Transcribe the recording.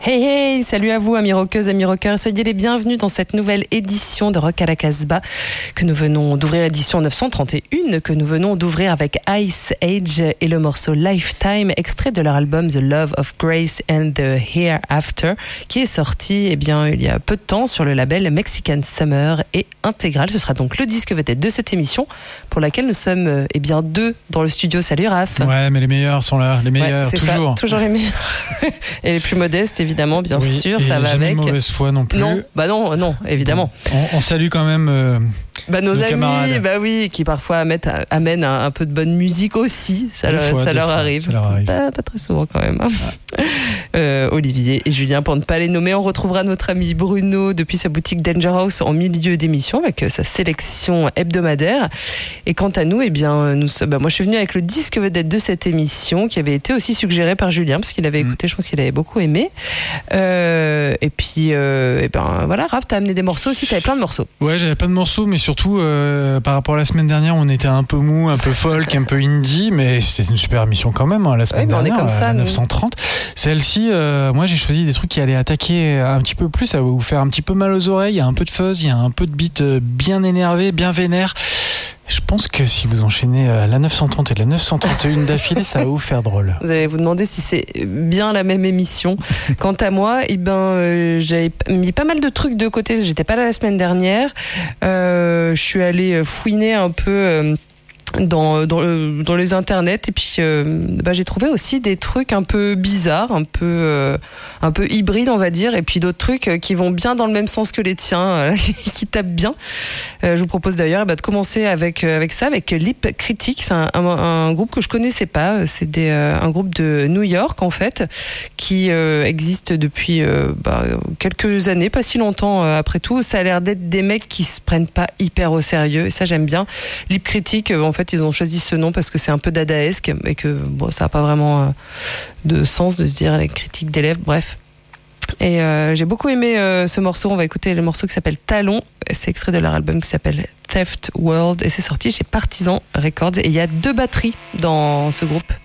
Hey hey, salut à vous amis rockeuses, amis rockeurs, soyez les bienvenus dans cette nouvelle édition de Rock à la Casbah que nous venons d'ouvrir, édition 931, que nous venons d'ouvrir avec Ice Age et le morceau Lifetime, extrait de leur album The Love of Grace and the Hereafter, qui est sorti il y a peu de temps sur le label Mexican Summer et Intégral. Ce sera donc le disque vedette de cette émission pour laquelle nous sommes deux dans le studio. Salut Raph. Ouais, mais les meilleurs sont là, les meilleurs, toujours. Ça, toujours les meilleurs. Et les plus modestes, évidemment, bien sûr, ça va avec. Mauvaise foi non plus. Non, évidemment. On salue quand même nos amis, camarades. qui parfois amènent un peu de bonne musique aussi. Ça leur arrive. Pas très souvent quand même. Olivier et Julien, pour ne pas les nommer, on retrouvera notre ami Bruno depuis sa boutique Danger House en milieu d'émission avec sa sélection hebdomadaire. Et quant à nous, moi je suis venue avec le disque vedette de cette émission qui avait été aussi suggéré par Julien parce qu'il avait écouté, je pense qu'il avait beaucoup aimé. Voilà, Raph, t'as amené des morceaux aussi, t'avais plein de morceaux. Ouais, j'avais plein de morceaux, mais surtout par rapport à la semaine dernière, on était un peu mou, un peu folk, un peu indie, mais c'était une super émission quand même, la semaine dernière, on est comme ça, 930. Celle-ci, moi j'ai choisi des trucs qui allaient attaquer un petit peu plus, ça va vous faire un petit peu mal aux oreilles, il y a un peu de fuzz, il y a un peu de beat bien énervé, bien vénère. Je pense que si vous enchaînez la 930 et la 931 d'affilée, ça va vous faire drôle. Vous allez vous demander si c'est bien la même émission. Quant à moi, j'avais mis pas mal de trucs de côté. J'étais pas là la semaine dernière. Je suis allée fouiner un peu dans les internets et puis j'ai trouvé aussi des trucs un peu bizarres, un peu hybrides on va dire, et puis d'autres trucs qui vont bien dans le même sens que les tiens, qui tapent bien. Je vous propose d'ailleurs de commencer avec ça, avec Lip Critic. C'est un groupe que je connaissais pas. C'est un groupe de New York en fait, qui existe depuis quelques années, pas si longtemps après tout. Ça a l'air d'être des mecs qui se prennent pas hyper au sérieux et ça j'aime bien. Lip Critic, en fait ils ont choisi ce nom parce que c'est un peu dadaesque et que ça n'a pas vraiment de sens de se dire les critiques d'élèves, bref. Et j'ai beaucoup aimé ce morceau. On va écouter le morceau qui s'appelle Talon. C'est extrait de leur album qui s'appelle Theft World et c'est sorti chez Partisan Records et il y a 2 batteries dans ce groupe.